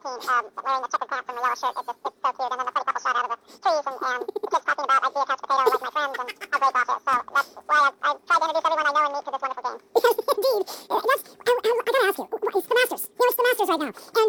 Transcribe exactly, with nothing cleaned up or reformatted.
team um, wearing the checkered pants and the yellow shirt. It's just it's so cute. And then the funny couple shot out of the trees and, and the kids talking about I'd be a couch potato like my friends and how great golf is. So that's why I, I tried to introduce everyone I know and meet to this wonderful game. Because indeed, uh, that's I, I, I gotta ask you. It's the Masters. You know, it's the Masters right now.